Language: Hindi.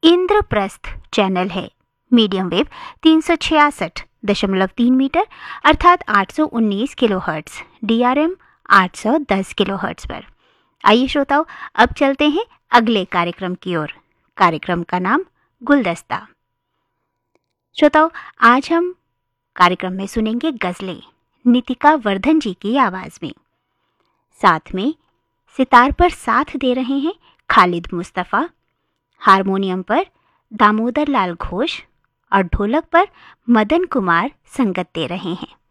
इंद्रप्रस्थ चैनल है। मीडियम वेव 366.3 मीटर अर्थात 819 किलोहर्ट्ज, DRM 810 किलोहर्ट्ज पर। आइए श्रोताओं, अब चलते हैं अगले कार्यक्रम की ओर। कार्यक्रम का नाम गुलदस्ता। श्रोताओं, आज हम कार्यक्रम में सुनेंगे गजलें नितिका वर्धन जी की आवाज में। साथ में सितार पर साथ दे रहे हैं खालिद मुस्तफ़ा, हारमोनियम पर दामोदर लाल घोष और ढोलक पर मदन कुमार संगत दे रहे हैं।